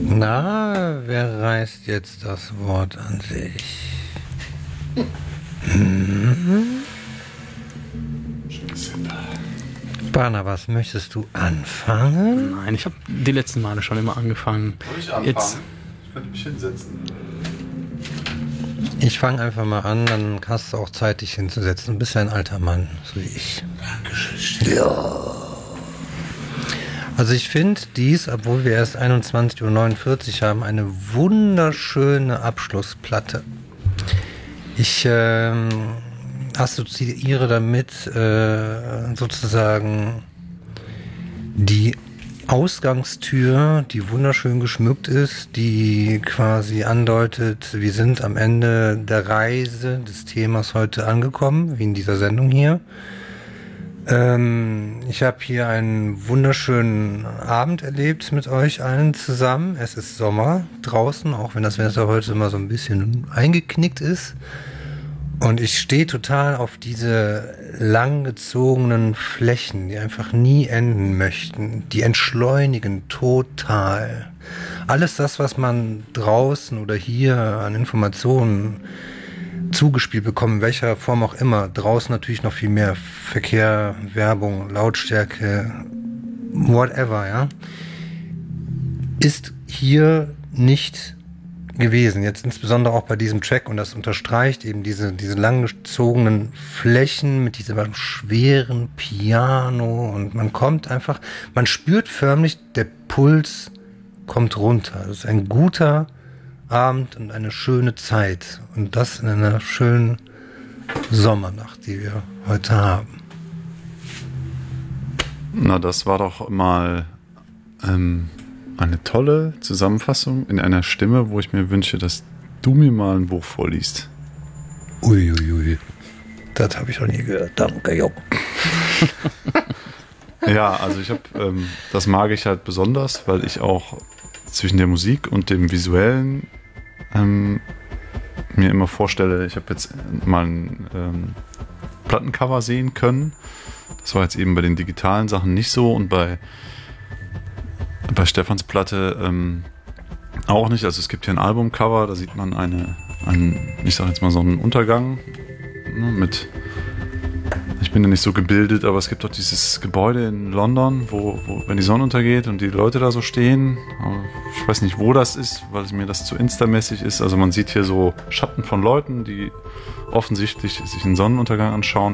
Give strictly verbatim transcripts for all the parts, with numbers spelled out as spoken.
Na, wer reißt jetzt das Wort an sich? Hm? Barnabas, möchtest du anfangen? Nein, ich habe die letzten Male schon immer angefangen. Soll ich anfangen? Jetzt. Ich könnte mich hinsetzen. Ich fange einfach mal an, dann hast du auch Zeit, dich hinzusetzen. Du bist ja ein alter Mann, so wie ich. Dankeschön. Ja. Also ich finde dies, obwohl wir erst einundzwanzig Uhr neunundvierzig haben, eine wunderschöne Abschlussplatte. Ich ähm, assoziiere damit äh, sozusagen die Ausgangstür, die wunderschön geschmückt ist, die quasi andeutet, wir sind am Ende der Reise des Themas heute angekommen, wie in dieser Sendung hier. Ähm, ich habe hier einen wunderschönen Abend erlebt mit euch allen zusammen. Es ist Sommer draußen, auch wenn das Wetter heute immer so ein bisschen eingeknickt ist. Und ich stehe total auf diese langgezogenen Flächen, die einfach nie enden möchten. Die entschleunigen total. Alles das, was man draußen oder hier an Informationen zugespielt bekommen, in welcher Form auch immer, draußen natürlich noch viel mehr Verkehr, Werbung, Lautstärke, whatever, ja, ist hier nicht gewesen. Jetzt insbesondere auch bei diesem Track, und das unterstreicht eben diese, diese langgezogenen Flächen mit diesem schweren Piano, und man kommt einfach, man spürt förmlich, der Puls kommt runter. Das ist ein guter Abend und eine schöne Zeit. Und das in einer schönen Sommernacht, die wir heute haben. Na, das war doch mal ähm, eine tolle Zusammenfassung in einer Stimme, wo ich mir wünsche, dass du mir mal ein Buch vorliest. Uiuiui. Ui, ui. Das habe ich noch nie gehört. Danke, Job. Ja, also ich habe, ähm, das mag ich halt besonders, weil ich auch zwischen der Musik und dem Visuellen ähm, mir immer vorstelle, ich habe jetzt mal ein ähm, Plattencover sehen können. Das war jetzt eben bei den digitalen Sachen nicht so, und bei, bei Stefans Platte ähm, auch nicht. Also es gibt hier ein Albumcover, da sieht man eine, einen, ich sag jetzt mal so einen Untergang, ne, mit, ich bin ja nicht so gebildet, aber es gibt doch dieses Gebäude in London, wo, wo wenn die Sonne untergeht und die Leute da so stehen. Aber ich weiß nicht, wo das ist, weil mir das zu Insta-mäßig ist. Also man sieht hier so Schatten von Leuten, die offensichtlich sich einen Sonnenuntergang anschauen.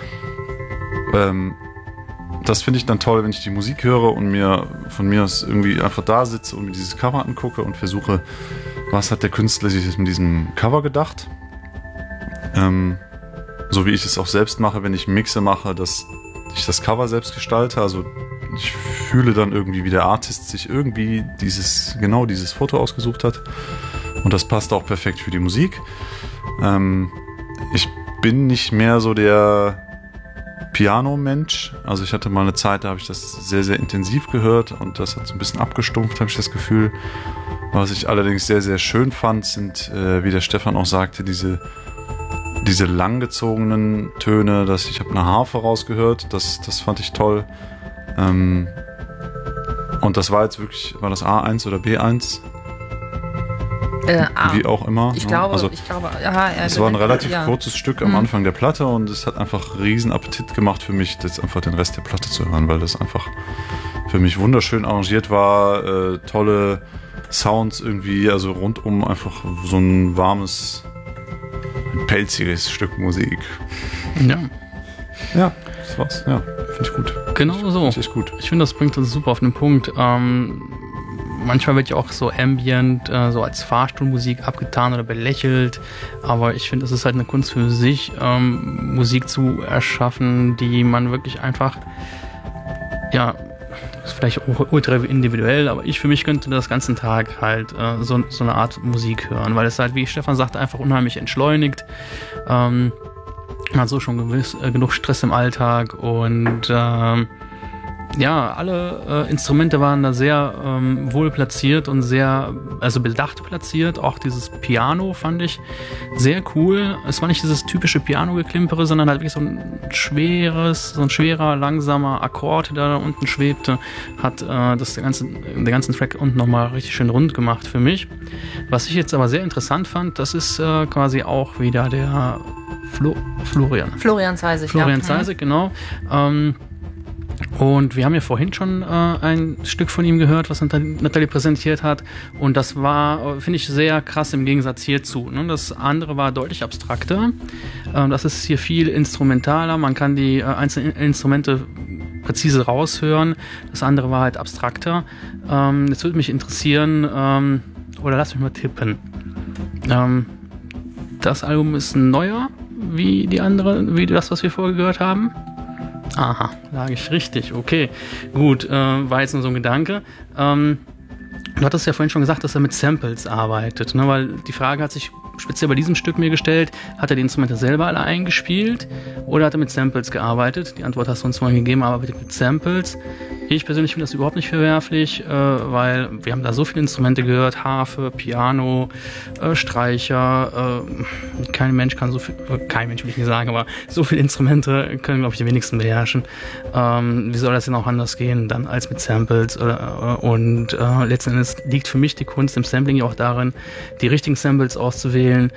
Ähm, das finde ich dann toll, wenn ich die Musik höre und mir von mir aus irgendwie einfach da sitze und mir dieses Cover angucke und versuche, was hat der Künstler sich mit diesem Cover gedacht. Ähm, So wie ich es auch selbst mache, wenn ich Mixe mache, dass ich das Cover selbst gestalte. Also ich fühle dann irgendwie, wie der Artist sich irgendwie dieses, genau dieses Foto ausgesucht hat. Und das passt auch perfekt für die Musik. Ähm, ich bin nicht mehr so der Piano-Mensch. Also ich hatte mal eine Zeit, da habe ich das sehr, sehr intensiv gehört, und das hat so ein bisschen abgestumpft, habe ich das Gefühl. Was ich allerdings sehr, sehr schön fand, sind, äh, wie der Stefan auch sagte, diese diese langgezogenen Töne, dass ich habe eine Harfe rausgehört, das, das fand ich toll. Ähm, und das war jetzt wirklich, war das A eins oder B eins? Äh, A. Wie auch immer. Ich ne? glaube, also, ich glaube, ja, es war ein relativ ja. kurzes Stück am Mhm. Anfang der Platte, und es hat einfach riesen Appetit gemacht für mich, jetzt einfach den Rest der Platte zu hören, weil das einfach für mich wunderschön arrangiert war, äh, tolle Sounds irgendwie, also rundum einfach so ein warmes, ein pelziges Stück Musik. Ja, Ja, das war's. Ja, finde ich gut. genau so. Finde ich gut. Ich finde, das bringt uns super auf den Punkt. Ähm, manchmal wird ja auch so Ambient, äh, so als Fahrstuhlmusik abgetan oder belächelt, aber ich finde, es ist halt eine Kunst für sich, ähm, Musik zu erschaffen, die man wirklich einfach, ja, ist vielleicht ultra individuell, aber ich für mich könnte das ganzen Tag halt äh, so, so eine Art Musik hören, weil es halt, wie Stefan sagte, einfach unheimlich entschleunigt. Ähm, man hat so schon gewiss, äh, genug Stress im Alltag, und ähm, ja, alle äh, Instrumente waren da sehr ähm, wohl platziert und sehr, also bedacht platziert. Auch dieses Piano fand ich sehr cool. Es war nicht dieses typische Piano-Geklimpere, sondern halt wirklich so ein schweres, so ein schwerer, langsamer Akkord, der da unten schwebte, hat äh, das der ganze, den ganzen Track unten nochmal richtig schön rund gemacht für mich. Was ich jetzt aber sehr interessant fand, das ist äh, quasi auch wieder der Flo, Florian. Florian Zeisig, Florian ja. Zeisig, genau. Ähm, Und wir haben ja vorhin schon äh, ein Stück von ihm gehört, was Nathalie präsentiert hat. Und das war, finde ich, sehr krass im Gegensatz hierzu. Ne? Das andere war deutlich abstrakter. Ähm, das ist hier viel instrumentaler. Man kann die äh, einzelnen Instrumente präzise raushören. Das andere war halt abstrakter. Ähm, jetzt würde mich interessieren, ähm, oder lass mich mal tippen. Ähm, das Album ist neuer wie die andere, wie das, was wir vorher gehört haben. Aha, lag ich richtig. Okay, gut, äh, war jetzt nur so ein Gedanke. Ähm, du hattest ja vorhin schon gesagt, dass er mit Samples arbeitet, ne? Weil die Frage hat sich speziell bei diesem Stück mir gestellt, hat er die Instrumente selber alle eingespielt oder hat er mit Samples gearbeitet? Die Antwort hast du uns mal gegeben, aber mit Samples. Ich persönlich finde das überhaupt nicht verwerflich, äh, weil wir haben da so viele Instrumente gehört, Harfe, Piano, äh, Streicher, äh, kein Mensch kann so viel, äh, kein Mensch will ich nicht sagen, aber so viele Instrumente können, glaube ich, die wenigsten beherrschen. Ähm, wie soll das denn auch anders gehen, dann als mit Samples? Oder, äh, und äh, letzten Endes liegt für mich die Kunst im Sampling ja auch darin, die richtigen Samples auszuwählen,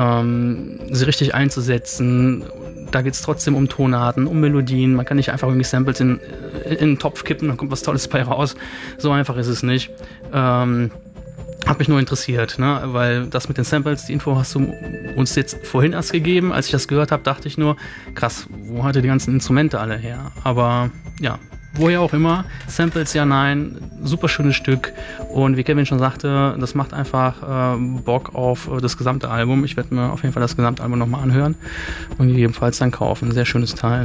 ähm, sie richtig einzusetzen. Da geht es trotzdem um Tonarten, um Melodien. Man kann nicht einfach irgendwie Samples in, in, in einen Topf kippen, dann kommt was Tolles bei raus. So einfach ist es nicht. Ähm, hat mich nur interessiert, ne? Weil das mit den Samples, die Info hast du uns jetzt vorhin erst gegeben. Als ich das gehört habe, dachte ich nur, krass, wo hat er die ganzen Instrumente alle her? Aber ja, woher auch immer, Samples ja, nein, super schönes Stück und wie Kevin schon sagte, das macht einfach äh, Bock auf äh, das gesamte Album. Ich werde mir auf jeden Fall das gesamte Album nochmal anhören und gegebenenfalls dann kaufen. Ein sehr schönes Teil.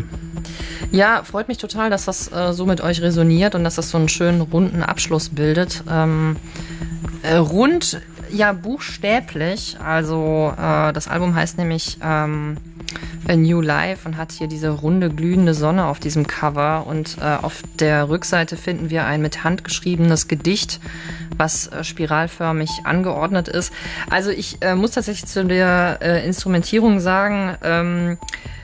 Ja, freut mich total, dass das äh, so mit euch resoniert und dass das so einen schönen runden Abschluss bildet. Ähm, äh, rund, ja, buchstäblich, also äh, das Album heißt nämlich ähm, A New Life und hat hier diese runde, glühende Sonne auf diesem Cover und äh, auf der Rückseite finden wir ein mit Hand geschriebenes Gedicht, was äh, spiralförmig angeordnet ist. Also ich äh, muss tatsächlich zu der äh, Instrumentierung sagen, ähm,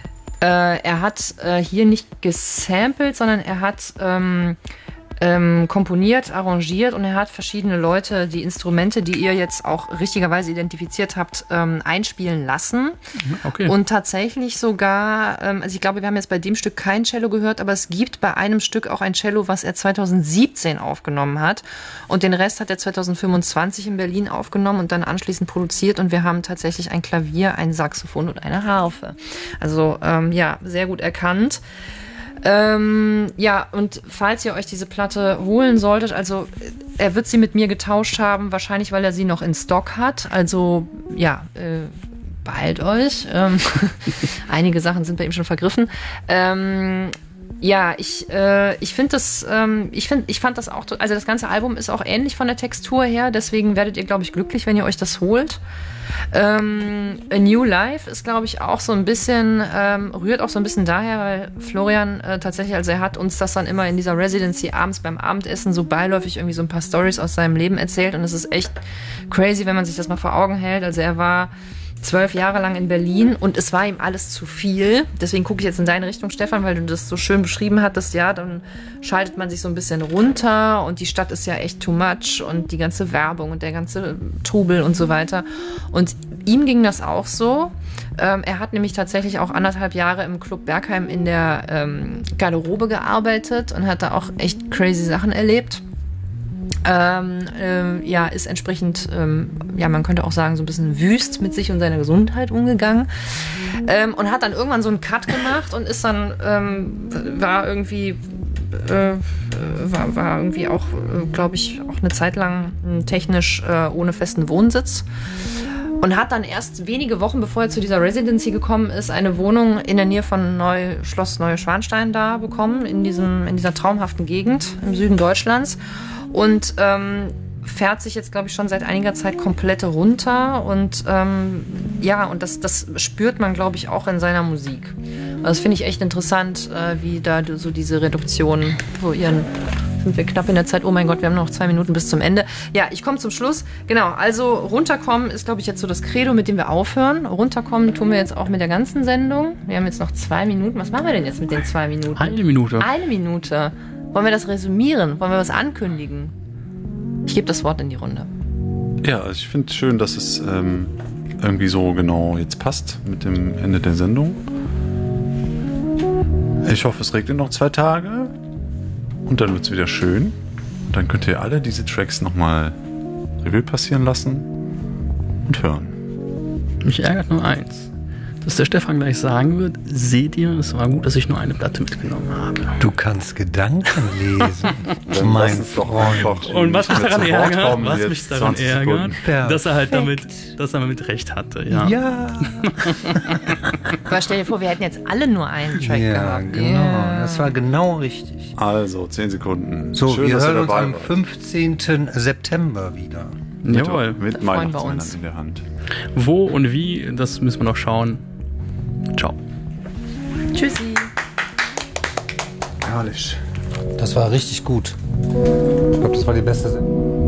äh, er hat äh, hier nicht gesampelt, sondern er hat ähm, Ähm, komponiert, arrangiert und er hat verschiedene Leute die Instrumente, die ihr jetzt auch richtigerweise identifiziert habt, ähm, einspielen lassen. Okay. Und tatsächlich sogar, ähm, also ich glaube, wir haben jetzt bei dem Stück kein Cello gehört, aber es gibt bei einem Stück auch ein Cello, was er zweitausendsiebzehn aufgenommen hat und den Rest hat er zweitausendfünfundzwanzig in Berlin aufgenommen und dann anschließend produziert und wir haben tatsächlich ein Klavier, ein Saxophon und eine Harfe. Also ähm, ja, sehr gut erkannt. Ähm, ja, und falls ihr euch diese Platte holen solltet, also er wird sie mit mir getauscht haben, wahrscheinlich weil er sie noch in Stock hat, also ja, äh, beeilt euch. Ähm, einige Sachen sind bei ihm schon vergriffen. Ähm, ja, ich, äh, ich finde das, ähm, ich finde, ich fand das auch, also das ganze Album ist auch ähnlich von der Textur her, deswegen werdet ihr, glaube ich, glücklich, wenn ihr euch das holt. Ähm, A New Life ist, glaube ich, auch so ein bisschen, ähm, rührt auch so ein bisschen daher, weil Florian äh, tatsächlich, also er hat uns das dann immer in dieser Residency abends beim Abendessen so beiläufig irgendwie so ein paar Storys aus seinem Leben erzählt und es ist echt crazy, wenn man sich das mal vor Augen hält. Also er war zwölf Jahre lang in Berlin und es war ihm alles zu viel. Deswegen gucke ich jetzt in deine Richtung, Stefan, weil du das so schön beschrieben hattest. Ja, dann schaltet man sich so ein bisschen runter und die Stadt ist ja echt too much und die ganze Werbung und der ganze Trubel und so weiter. Und ihm ging das auch so. Ähm, er hat nämlich tatsächlich auch anderthalb Jahre im Club Bergheim in der ähm, Garderobe gearbeitet und hat da auch echt crazy Sachen erlebt. Ähm, äh, ja, ist entsprechend, ähm, ja, man könnte auch sagen, so ein bisschen wüst mit sich und seiner Gesundheit umgegangen. Ähm, und hat dann irgendwann so einen Cut gemacht und ist dann, ähm, war irgendwie, äh, war, war irgendwie auch, äh, glaube ich, auch eine Zeit lang technisch äh, ohne festen Wohnsitz. Und hat dann erst wenige Wochen, bevor er zu dieser Residency gekommen ist, eine Wohnung in der Nähe von Neu, Schloss Neuschwanstein da bekommen, in diesem, in dieser traumhaften Gegend im Süden Deutschlands. Und ähm, fährt sich jetzt, glaube ich, schon seit einiger Zeit komplett runter. Und ähm, ja, und das, das spürt man, glaube ich, auch in seiner Musik. Also das finde ich echt interessant, äh, wie da so diese Reduktion so ihren... Sind wir knapp in der Zeit. Oh mein Gott, wir haben noch zwei Minuten bis zum Ende. Ja, ich komme zum Schluss. Genau, also runterkommen ist, glaube ich, jetzt so das Credo, mit dem wir aufhören. Runterkommen tun wir jetzt auch mit der ganzen Sendung. Wir haben jetzt noch zwei Minuten. Was machen wir denn jetzt mit den zwei Minuten? Eine Minute. Eine Minute. Wollen wir das resümieren? Wollen wir was ankündigen? Ich gebe das Wort in die Runde. Ja, also ich finde es schön, dass es ähm, irgendwie so genau jetzt passt mit dem Ende der Sendung. Ich hoffe, es regnet noch zwei Tage. Und dann wird es wieder schön. Und dann könnt ihr alle diese Tracks nochmal Revue passieren lassen und hören. Mich ärgert nur eins. Dass der Stefan gleich sagen wird, seht ihr, es war gut, dass ich nur eine Platte mitgenommen habe. Du kannst Gedanken lesen, mein Freund. Und was mich daran ärgert, was mich daran ärgert, Perfekt. dass er halt damit, dass er damit recht hatte. Ja. Ja, Aber stell dir vor, wir hätten jetzt alle nur einen Track ja gehabt. genau. Yeah. Das war genau richtig. Also, zehn Sekunden. So, Schön, wir dass ihr hören uns dabei am wart. fünfzehnten September wieder. Jawohl. Mit Da freuen wir Weihnachtsmännern uns. in der Hand. Wo und wie, das müssen wir noch schauen. Ciao. Tschüssi. Herrlich. Das war richtig gut. Ich glaube, das war die beste Sendung.